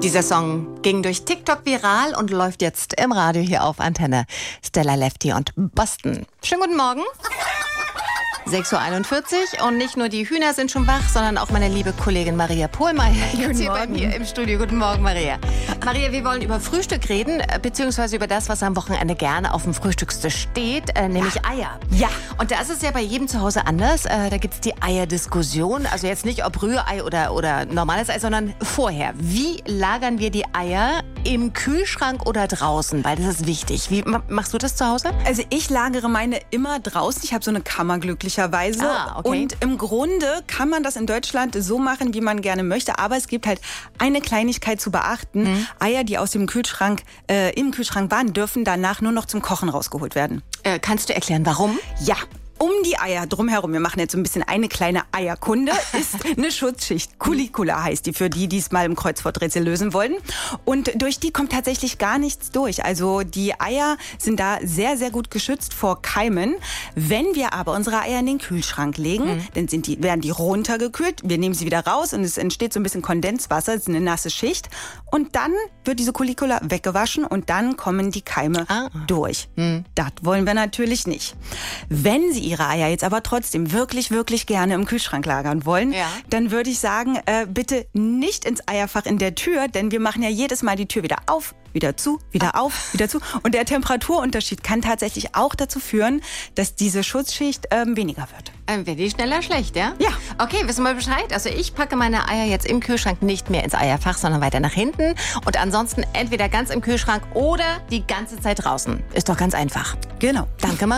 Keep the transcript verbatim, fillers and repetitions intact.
Dieser Song ging durch TikTok viral und läuft jetzt im Radio hier auf Antenne. Stella Lefty und Boston. Schönen guten Morgen. sechs Uhr einundvierzig und nicht nur die Hühner sind schon wach, sondern auch meine liebe Kollegin Maria Pohlmeier jetzt hier bei mir im Studio. Guten Morgen, Maria. Maria, wir wollen über Frühstück reden, beziehungsweise über das, was am Wochenende gerne auf dem Frühstückstisch steht, äh, nämlich Eier. Ja. Und da ist es ja bei jedem zu Hause anders. Äh, da gibt's die Eierdiskussion. Also jetzt nicht ob Rührei oder, oder normales Ei, sondern vorher. Wie lagern wir die Eier im Kühlschrank oder draußen? Weil das ist wichtig. Wie machst du das zu Hause? Also ich lagere meine immer draußen. Ich habe so eine Kammer glücklicherweise. Ah, okay. Und im Grunde kann man das in Deutschland so machen, wie man gerne möchte. Aber es gibt halt eine Kleinigkeit zu beachten. Mhm. Eier, die aus dem Kühlschrank, äh, im Kühlschrank waren, dürfen danach nur noch zum Kochen rausgeholt werden. Äh, kannst du erklären, warum? Ja. Um die Eier drumherum, wir machen jetzt so ein bisschen eine kleine Eierkunde, ist eine Schutzschicht. Culicula heißt die, für die, die es mal im Kreuzworträtsel lösen wollen. Und durch die kommt tatsächlich gar nichts durch. Also die Eier sind da sehr, sehr gut geschützt vor Keimen. Wenn wir aber unsere Eier in den Kühlschrank legen, mhm. dann sind die, werden die runtergekühlt. Wir nehmen sie wieder raus und es entsteht so ein bisschen Kondenswasser, das ist eine nasse Schicht. Und dann wird diese Culicula weggewaschen und dann kommen die Keime ah. durch. Mhm. Das wollen wir natürlich nicht. Wenn Sie Ihre Eier jetzt aber trotzdem wirklich, wirklich gerne im Kühlschrank lagern wollen, ja. dann würde ich sagen, äh, bitte nicht ins Eierfach in der Tür, denn wir machen ja jedes Mal die Tür wieder auf, wieder zu, wieder ah. auf, wieder zu. Und der Temperaturunterschied kann tatsächlich auch dazu führen, dass diese Schutzschicht ähm, weniger wird. Ähm, wird die schneller schlecht, ja? Ja. Okay, wissen wir Bescheid. Also ich packe meine Eier jetzt im Kühlschrank nicht mehr ins Eierfach, sondern weiter nach hinten. Und ansonsten entweder ganz im Kühlschrank oder die ganze Zeit draußen. Ist doch ganz einfach. Genau. Danke, Maria.